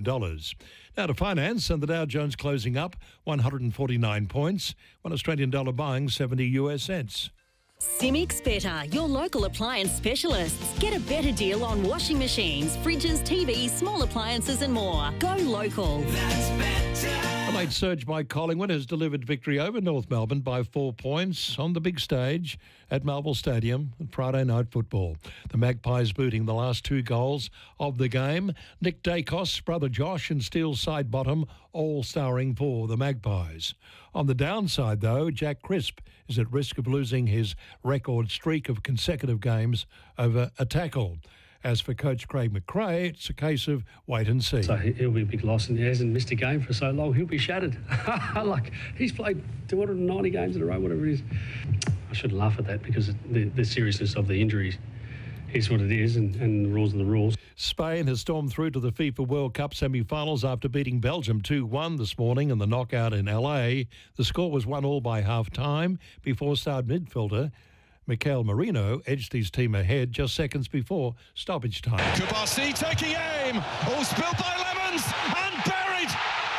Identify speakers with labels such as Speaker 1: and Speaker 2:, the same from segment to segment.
Speaker 1: Now to finance, and the Dow Jones closing up 149 points, $1 Australian buying 70 US cents.
Speaker 2: Simics Better, your local appliance specialists. Get a better deal on washing machines, fridges, TVs, small appliances and more. Go local.
Speaker 3: That's better.
Speaker 1: A late surge by Collingwood has delivered victory over North Melbourne by 4 points on the big stage at Melville Stadium on Friday night football. The Magpies booting the last 2 goals of the game. Nick Dacos, brother Josh and Steele Sidebottom all starring for the Magpies. On the downside, though, Jack Crisp is at risk of losing his record streak of consecutive games over a tackle. As for coach Craig McRae, it's a case of wait and see.
Speaker 4: So he'll be a big loss, and he hasn't missed a game for so long. He'll be shattered. Like, he's played 290 games in a row, whatever it is. I shouldn't laugh at that because the seriousness of the injury is what it is, and the rules are the rules.
Speaker 1: Spain has stormed through to the FIFA World Cup semi-finals after beating Belgium 2-1 this morning in the knockout in LA. The score was 1-1 by half-time before star midfielder Mikel Merino edged his team ahead just seconds before stoppage time.
Speaker 5: Kubasi taking aim. All spilled by Lemons and buried.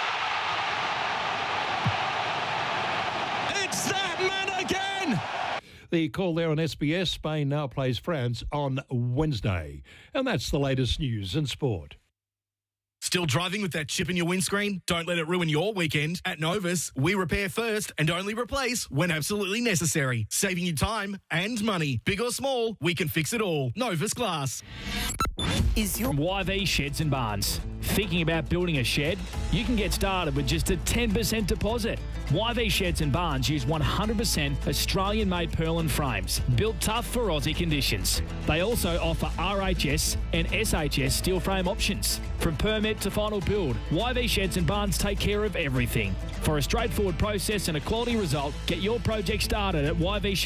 Speaker 5: It's that man again.
Speaker 1: The call there on SBS. Spain now plays France on Wednesday. And that's the latest news in sport.
Speaker 6: Still driving with that chip in your windscreen? Don't let it ruin your weekend. At Novus, we repair first and only replace when absolutely necessary. Saving you time and money. Big or small, we can fix it all. Novus Glass.
Speaker 7: From YV Sheds and Barns. Thinking about building a shed? You can get started with just a 10% deposit. YV Sheds and Barns use 100% Australian-made purlin frames, built tough for Aussie conditions. They also offer RHS and SHS steel frame options. From permit to final build, YV Sheds and Barns take care of everything. For a straightforward process and a quality result, get your project started at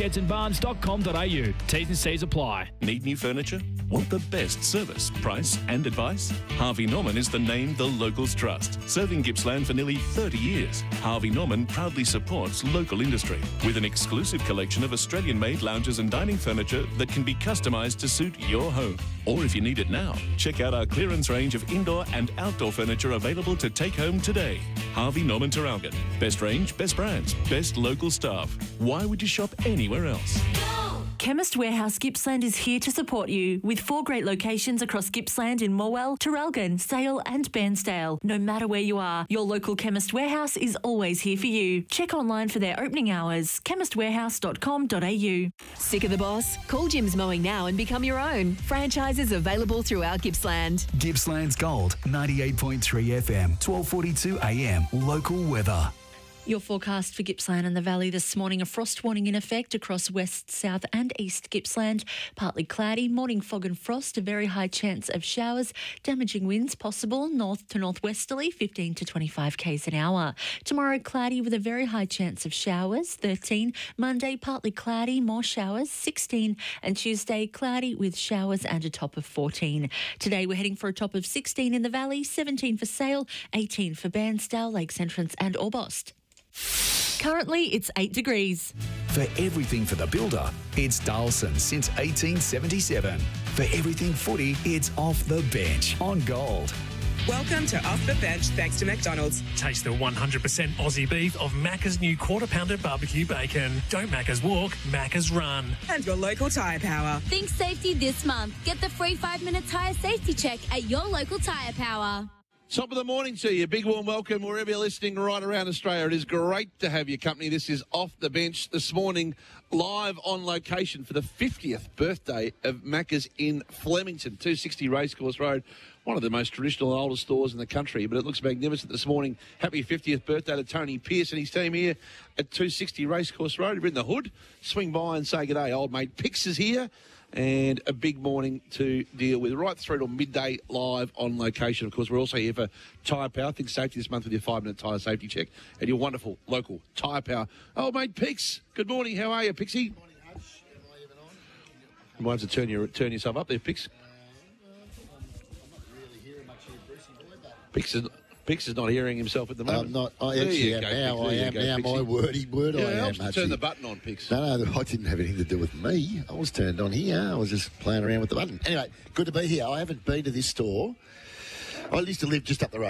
Speaker 7: yvshedsandbarns.com.au. T's and C's apply.
Speaker 8: Need new furniture? Want the best service, price and advice? Harvey Norman is the name the locals trust. Serving Gippsland for nearly 30 years, Harvey Norman proudly supports local industry with an exclusive collection of Australian-made lounges and dining furniture that can be customised to suit your home. Or if you need it now, check out our clearance range of indoor and outdoor furniture available to take home today. Harvey Norman Traralgon. Best range, best brands, best local staff. Why would you shop anywhere else?
Speaker 9: Chemist Warehouse Gippsland is here to support you with 4 great locations across Gippsland in Morwell, Traralgon, Sale and Bairnsdale. No matter where you are, your local Chemist Warehouse is always here for you. Check online for their opening hours, chemistwarehouse.com.au.
Speaker 10: Sick of the boss? Call Jim's Mowing now and become your own. Franchises available throughout Gippsland.
Speaker 11: Gippsland's Gold, 98.3 FM, 12:42 AM. Local weather.
Speaker 9: Your forecast for Gippsland and the Valley this morning, a frost warning in effect across west, south and east Gippsland. Partly cloudy, morning fog and frost, a very high chance of showers, damaging winds possible, north to northwesterly, 15 to 25 k's an hour. Tomorrow cloudy with a very high chance of showers, 13. Monday partly cloudy, more showers, 16. And Tuesday cloudy with showers and a top of 14. Today we're heading for a top of 16 in the Valley, 17 for Sale, 18 for Bairnsdale, Lakes Entrance and Orbost. Currently, it's 8 degrees.
Speaker 11: For everything for the builder, it's Darlson since 1877. For everything footy, it's Off the Bench on Gold.
Speaker 12: Welcome to Off the Bench, thanks to McDonald's.
Speaker 13: Taste the 100% Aussie beef of Macca's new Quarter Pounder barbecue bacon. Don't Macca's walk, Macca's run.
Speaker 12: And your local tyre power.
Speaker 14: Think safety this month. Get the free 5-minute tyre safety check at your local Tyre Power.
Speaker 15: Top of the morning to you. Big warm welcome wherever you're listening right around Australia. It is great to have your company. This is Off the Bench this morning, live on location for the 50th birthday of Macca's in Flemington, 260 Racecourse Road. One of the most traditional and oldest stores in the country, but it looks magnificent this morning. Happy 50th birthday to Tony Pearce and his team here at 260 Racecourse Road. If you're in the hood, swing by and say good day. Old mate Pix is here. And a big morning to deal with right through till midday live on location. Of course, we're also here for Tyre Power. Think safety this month with your 5-minute tyre safety check and your wonderful local Tyre Power. Oh, mate, Pix, good morning. How are you, Pixie? Good morning, Hutch. How are you, on? You might have to turn yourself up there, Pix.
Speaker 16: I'm not really hearing much here, Brucey boy, but...
Speaker 15: Pix is not hearing himself at the moment.
Speaker 16: I'm not. I actually am now. I am now. My wordy word.
Speaker 15: Yeah,
Speaker 16: I am.
Speaker 15: Turn the button on, Pix.
Speaker 16: No, I didn't have anything to do with me. I was turned on here. I was just playing around with the button. Anyway, good to be here. I haven't been to this store. I used to live just up the road.